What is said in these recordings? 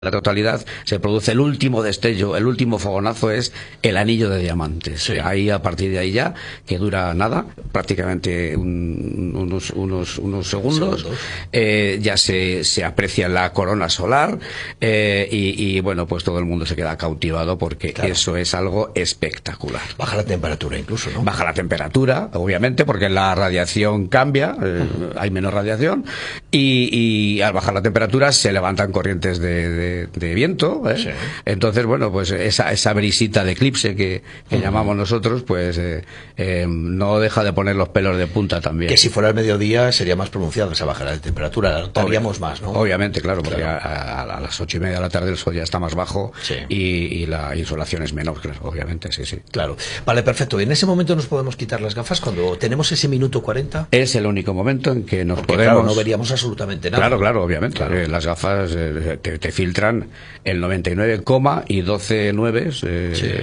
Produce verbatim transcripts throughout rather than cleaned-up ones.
la totalidad, se produce el último destello, el último fogonazo es el anillo de diamantes. Sí. Ahí, a partir de ahí ya, que dura nada, prácticamente un, unos, unos, unos segundos, segundos. Eh, ya se, se aprecia la corona solar eh, y, y bueno, pues todo el mundo se queda cautivado porque claro, eso es algo espectacular. Baja la temperatura incluso, ¿no? Baja la temperatura, obviamente, porque la radiación cambia, eh, uh-huh. hay menos radiación y, y al bajar la temperatura se levantan corrientes de, de de viento, ¿eh? Sí. Entonces, bueno, pues esa, esa brisita de eclipse que, que uh-huh. llamamos nosotros, pues eh, eh, no deja de poner los pelos de punta también. Que si fuera el mediodía sería más pronunciada esa bajada de temperatura, la notaríamos Obvio, más, ¿no? Obviamente, claro, porque claro. A, a, a las ocho y media de la tarde el sol ya está más bajo sí. y, y la insolación es menor, claro, obviamente, sí, sí. Claro. Vale, perfecto. ¿En ese momento nos podemos quitar las gafas cuando tenemos ese minuto cuarenta? Es el único momento en que nos porque, podemos... claro, no veríamos absolutamente nada. Claro, claro, obviamente. Claro. Eh, las gafas eh, te, te filtran el noventa y nueve, y doce nueves eh, sí.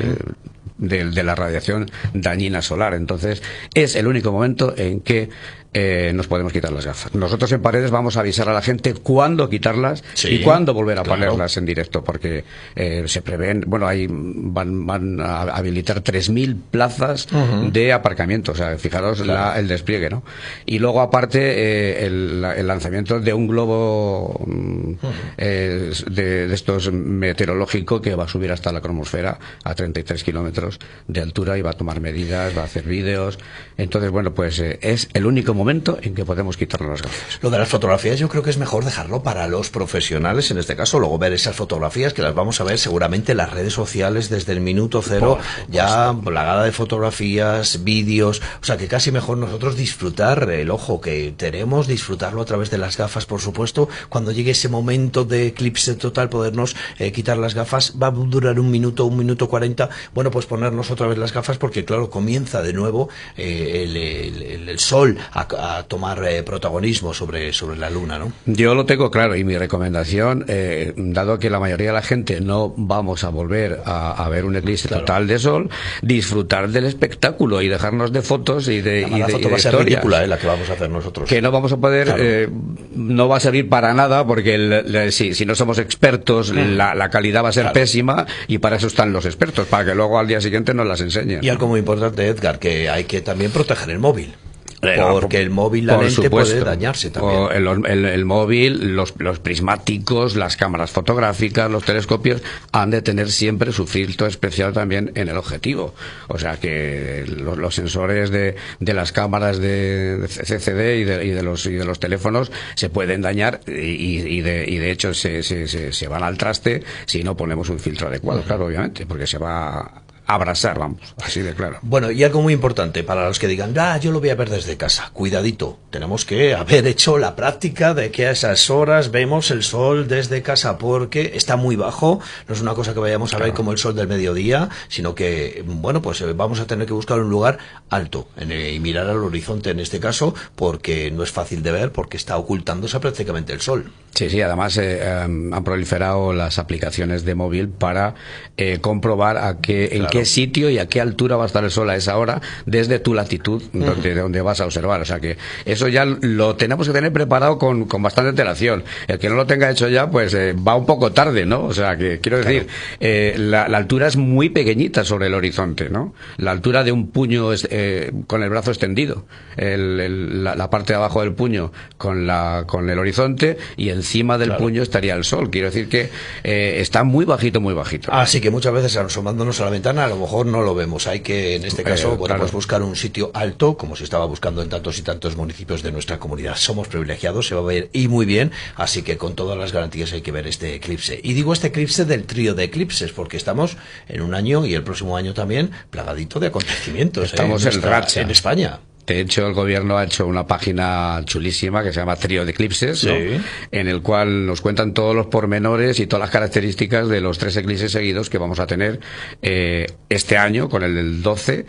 de, de la radiación dañina solar. Entonces, es el único momento en que Eh, nos podemos quitar las gafas. Nosotros en Paredes vamos a avisar a la gente cuándo quitarlas sí, y cuándo volver a claro. ponerlas en directo, porque eh, se prevén, bueno, ahí van, van a habilitar tres mil plazas uh-huh. de aparcamiento, o sea, fijaros claro. la, el despliegue, ¿no? Y luego aparte eh, el, el lanzamiento de un globo uh-huh. eh, de, de estos meteorológico que va a subir hasta la cromosfera a treinta y tres kilómetros de altura y va a tomar medidas, va a hacer vídeos. Entonces, bueno, pues eh, es el único momento en que podemos quitarnos las gafas. Lo de las fotografías yo creo que es mejor dejarlo para los profesionales en este caso, luego ver esas fotografías que las vamos a ver seguramente en las redes sociales desde el minuto cero, por, ya plagada de fotografías, vídeos, o sea que casi mejor nosotros disfrutar el ojo que tenemos, disfrutarlo a través de las gafas, por supuesto, cuando llegue ese momento de eclipse total podernos eh, quitar las gafas, va a durar un minuto, un minuto cuarenta, bueno pues ponernos otra vez las gafas porque claro, comienza de nuevo eh, el, el, el sol a a tomar eh, protagonismo sobre, sobre la luna, ¿no? Yo lo tengo claro y mi recomendación, eh, dado que la mayoría de la gente no vamos a volver a, a ver un eclipse claro. total de sol, disfrutar del espectáculo y dejarnos de fotos y de, la y de, foto y de va a ser historias. ridícula, eh, la que vamos a hacer nosotros. Que no vamos a poder, claro. eh, no va a servir para nada porque el, el, si, si no somos expertos, mm. la, la calidad va a ser claro. pésima y para eso están los expertos, para que luego al día siguiente nos las enseñen. Y algo muy importante, Edgar, que hay que también proteger el móvil. Porque el móvil, la lente supuesto. puede dañarse también. O el, el, el móvil, los, los prismáticos, las cámaras fotográficas, los telescopios han de tener siempre su filtro especial también en el objetivo. O sea que los, los sensores de, de las cámaras de, de C C D y de, y de los y de los teléfonos se pueden dañar y, y, de, y de hecho se, se, se, se van al traste si no ponemos un filtro adecuado, uh-huh. claro, obviamente, porque se va abrasar, vamos, así de claro. Bueno, y algo muy importante para los que digan, ah, yo lo voy a ver desde casa. Cuidadito, tenemos que haber hecho la práctica de que a esas horas vemos el sol desde casa, porque está muy bajo, no es una cosa que vayamos a ver claro. como el sol del mediodía, sino que, bueno, pues vamos a tener que buscar un lugar alto en el, y mirar al horizonte en este caso, porque no es fácil de ver, porque está ocultándose prácticamente el sol. Sí, sí, además eh, eh, han proliferado las aplicaciones de móvil para eh, comprobar a qué, en claro. qué sitio y a qué altura va a estar el sol a esa hora desde tu latitud uh-huh. donde, donde vas a observar. O sea que eso ya lo tenemos que tener preparado con, con bastante antelación. El que no lo tenga hecho ya, pues eh, va un poco tarde, ¿no? O sea que quiero decir, claro. eh, la, la altura es muy pequeñita sobre el horizonte, ¿no? La altura de un puño es, eh, con el brazo extendido, el, el, la, la parte de abajo del puño con, la, con el horizonte y encima del claro. puño estaría el sol. Quiero decir que eh, está muy bajito, muy bajito. Así que muchas veces asomándonos a la ventana a lo mejor no lo vemos. Hay que, en este caso, eh, bueno, claro. pues buscar un sitio alto, como se estaba buscando en tantos y tantos municipios de nuestra comunidad. Somos privilegiados, se va a ver y muy bien, así que con todas las garantías hay que ver este eclipse. Y digo este eclipse del trío de eclipses, porque estamos en un año y el próximo año también plagadito de acontecimientos. Estamos eh, en, en racha. En España. De hecho, el gobierno ha hecho una página chulísima que se llama Trío de Eclipses, ¿no? Sí. En el cual nos cuentan todos los pormenores y todas las características de los tres eclipses seguidos que vamos a tener eh, este año, con el del doce,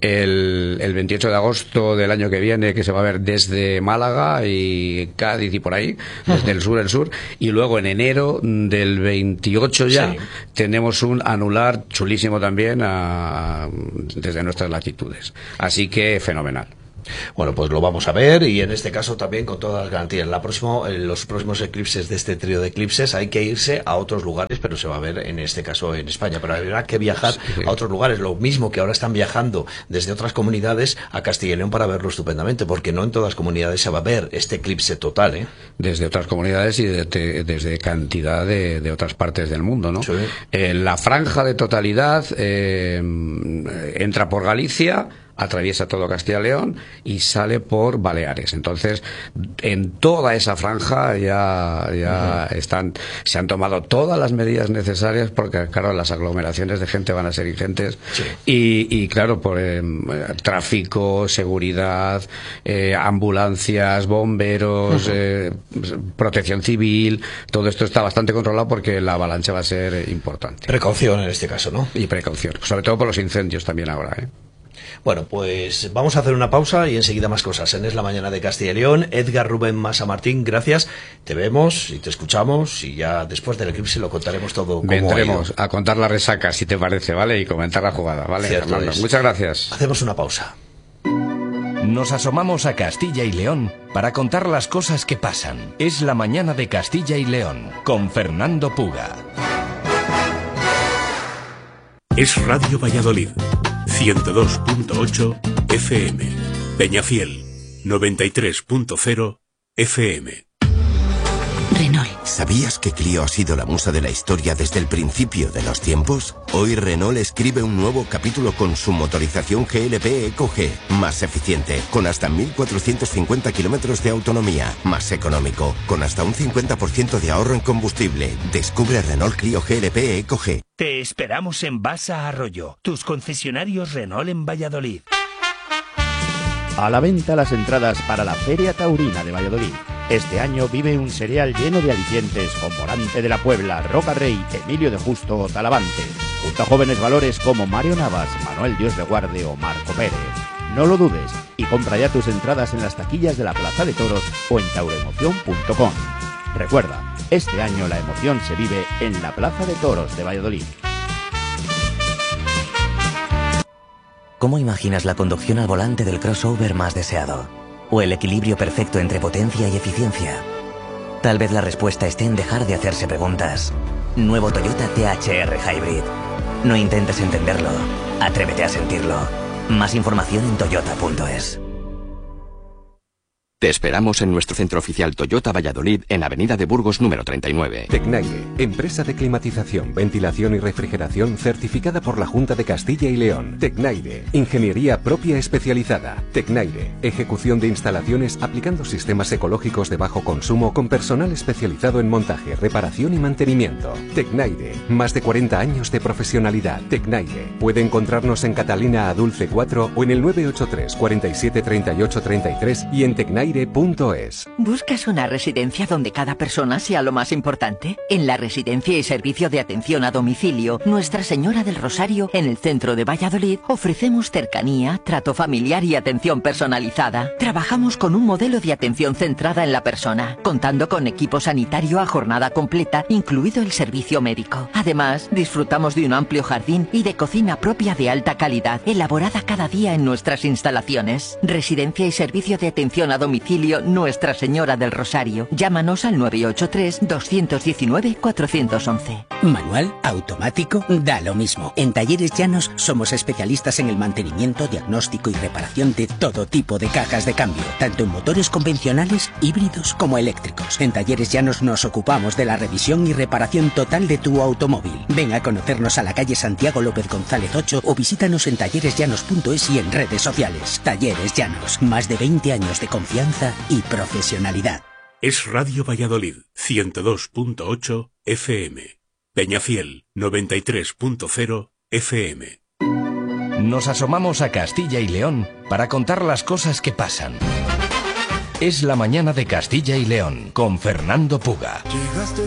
el, el veintiocho de agosto del año que viene, que se va a ver desde Málaga y Cádiz y por ahí, desde el sur, el sur, y luego en enero del veintiocho ya sí. tenemos un anular chulísimo también a, desde nuestras latitudes. Así que fenomenal. Bueno, pues lo vamos a ver, y en este caso también con todas las garantías. La próximo, en los próximos eclipses de este trío de eclipses hay que irse a otros lugares, pero se va a ver en este caso en España. Pero habrá que viajar sí, sí. a otros lugares. Lo mismo que ahora están viajando desde otras comunidades a Castilla y León para verlo estupendamente, porque no en todas las comunidades se va a ver este eclipse total, ¿eh? Desde otras comunidades y de, de, desde cantidad de, de otras partes del mundo, ¿no? Sí. Eh, la franja de totalidad eh, entra por Galicia, atraviesa todo Castilla y León y sale por Baleares. Entonces, en toda esa franja ya, ya uh-huh. están, se han tomado todas las medidas necesarias, porque claro, las aglomeraciones de gente van a ser ingentes. Sí. Y, y claro, por eh, tráfico, seguridad, eh, ambulancias, bomberos, uh-huh. eh, protección civil, todo esto está bastante controlado porque la avalancha va a ser importante. Precaución en este caso, ¿no? Y precaución, sobre todo por los incendios también ahora, ¿eh? Bueno, pues vamos a hacer una pausa y enseguida más cosas. En Es la Mañana de Castilla y León. Edgar Rubén Masa Martín, gracias. Te vemos y te escuchamos, y ya después del eclipse lo contaremos todo. Vendremos a contar la resaca, si te parece, ¿vale? Y comentar la jugada, ¿vale? Fernando, muchas gracias. Hacemos una pausa. Nos asomamos a Castilla y León para contar las cosas que pasan. Es la Mañana de Castilla y León, con Fernando Puga. Es Radio Valladolid, ciento dos punto ocho F M. Peñafiel, noventa y tres punto cero F M. Renault. ¿Sabías que Clio ha sido la musa de la historia desde el principio de los tiempos? Hoy Renault escribe un nuevo capítulo con su motorización G L P Eco G, más eficiente, con hasta mil cuatrocientos cincuenta kilómetros de autonomía, más económico, con hasta un cincuenta por ciento de ahorro en combustible. Descubre Renault Clio G L P Eco G. Te esperamos en Basa Arroyo, tus concesionarios Renault en Valladolid. A la venta las entradas para la Feria Taurina de Valladolid. Este año vive un serial lleno de alicientes con Morante de la Puebla, Roca Rey, Emilio de Justo o Talavante, junto a jóvenes valores como Mario Navas, Manuel Dios de Guarde o Marco Pérez. No lo dudes y compra ya tus entradas en las taquillas de la Plaza de Toros o en tauroemoción punto com. Recuerda, este año la emoción se vive en la Plaza de Toros de Valladolid. ¿Cómo imaginas la conducción al volante del crossover más deseado? ¿O el equilibrio perfecto entre potencia y eficiencia? Tal vez la respuesta esté en dejar de hacerse preguntas. Nuevo Toyota T H R Hybrid. No intentes entenderlo, atrévete a sentirlo. Más información en toyota punto es. Te esperamos en nuestro centro oficial Toyota Valladolid, en Avenida de Burgos número treinta y nueve. Tecnaire, empresa de climatización, ventilación y refrigeración certificada por la Junta de Castilla y León. Tecnaire, ingeniería propia especializada. Tecnaire, ejecución de instalaciones aplicando sistemas ecológicos de bajo consumo con personal especializado en montaje, reparación y mantenimiento. Tecnaire, más de cuarenta años de profesionalidad. Tecnaire, puede encontrarnos en Catalina Adulce cuatro o en el nueve ocho tres, cuarenta y siete, treinta y ocho, treinta y tres y en Tecnaire punto es. ¿Buscas una residencia donde cada persona sea lo más importante? En la Residencia y Servicio de Atención a Domicilio Nuestra Señora del Rosario, en el centro de Valladolid, ofrecemos cercanía, trato familiar y atención personalizada. Trabajamos con un modelo de atención centrada en la persona, contando con equipo sanitario a jornada completa, incluido el servicio médico. Además, disfrutamos de un amplio jardín y de cocina propia de alta calidad, elaborada cada día en nuestras instalaciones. Residencia y Servicio de Atención a Domicilio Nuestra Señora del Rosario. Llámanos al nueve ocho tres, dos uno nueve, cuatro uno uno. Manual, automático, da lo mismo. En Talleres Llanos somos especialistas en el mantenimiento, diagnóstico y reparación de todo tipo de cajas de cambio, tanto en motores convencionales, híbridos como eléctricos. En Talleres Llanos nos ocupamos de la revisión y reparación total de tu automóvil. Ven a conocernos a la calle Santiago López González ocho o visítanos en talleres llanos punto es y en redes sociales. Talleres Llanos, más de veinte años de confianza y profesionalidad. Es Radio Valladolid, ciento dos punto ocho F M. Peñafiel, noventa y tres punto cero F M. Nos asomamos a Castilla y León para contar las cosas que pasan. Es la Mañana de Castilla y León, con Fernando Puga.